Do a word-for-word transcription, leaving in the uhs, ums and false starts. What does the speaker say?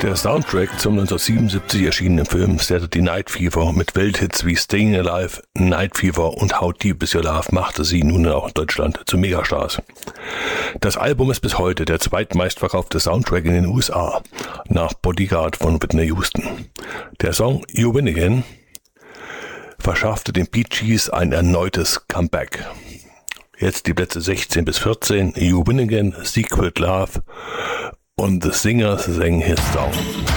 Der Soundtrack zum neunzehnhundertsiebenundsiebzig erschienenen Film Saturday Night Fever mit Welthits wie Staying Alive, Night Fever und How Deep Is Your Love machte sie nun auch in Deutschland zu Megastars. Das Album ist bis heute der zweitmeistverkaufte Soundtrack in den U S A, nach Bodyguard von Whitney Houston. Der Song You Win Again verschaffte den Bee Gees ein erneutes Comeback. Jetzt die Plätze sechzehn bis vierzehn, You Win Again, Secret Love und The Singer Sang His Song.